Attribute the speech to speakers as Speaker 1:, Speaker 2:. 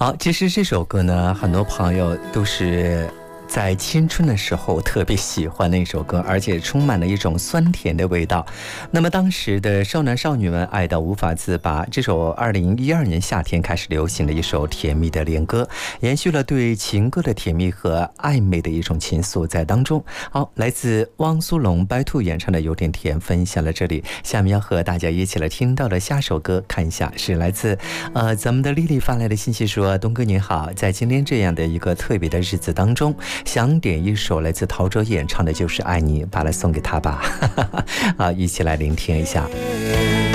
Speaker 1: 好，其实这首歌呢，很多朋友都是在青春的时候特别喜欢的一首歌，而且充满了一种酸甜的味道。那么当时的少男少女们爱到无法自拔，这首2012年夏天开始流行的一首甜蜜的恋歌，延续了对情歌的甜蜜和暧昧的一种情愫在当中。好，来自汪苏泷、白兔演唱的《有点甜》分享了这里。下面要和大家一起来听到的下首歌，看一下是来自咱们的丽丽发来的信息说：东哥您好，在今天这样的一个特别的日子当中，想点一首来自陶喆演唱的《就是爱你》，把它送给他吧。一起来聆听一下。